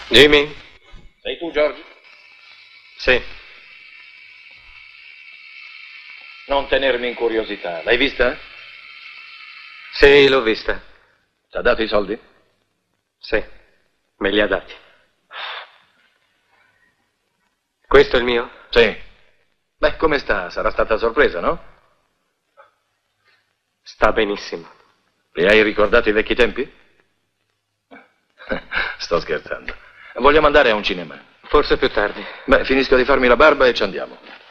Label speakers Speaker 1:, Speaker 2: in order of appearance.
Speaker 1: Jimmy?
Speaker 2: Sei tu, George?
Speaker 1: Sì.
Speaker 2: Non tenermi in curiosità. L'hai vista?
Speaker 1: Sì, l'ho vista.
Speaker 2: Ti ha dato i soldi?
Speaker 1: Sì, me li ha dati. Questo è il mio?
Speaker 2: Sì. Beh, come sta? Sarà stata sorpresa, no?
Speaker 1: Sta benissimo.
Speaker 2: Li hai ricordati i vecchi tempi? Sto scherzando. Vogliamo andare a un cinema?
Speaker 1: Forse più tardi.
Speaker 2: Beh, finisco di farmi la barba e ci andiamo.